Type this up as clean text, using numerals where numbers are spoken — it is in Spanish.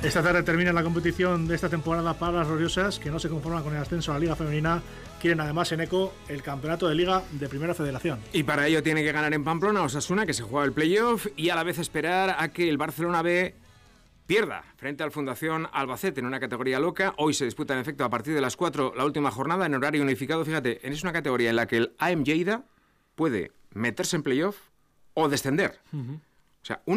Esta tarde termina la competición de esta temporada para las Gloriosas, que no se conforman con el ascenso a la Liga Femenina. Quieren además, Eneco, el campeonato de Liga de Primera Federación. Y para ello tiene que ganar en Pamplona Osasuna, que se juega el playoff, y a la vez esperar a que el Barcelona B pierda frente al Fundación Albacete en una categoría loca. Hoy se disputa, en efecto, a partir de las 4 la última jornada en horario unificado. Fíjate, es una categoría en la que el AM Lleida puede meterse en playoff o descender. O sea,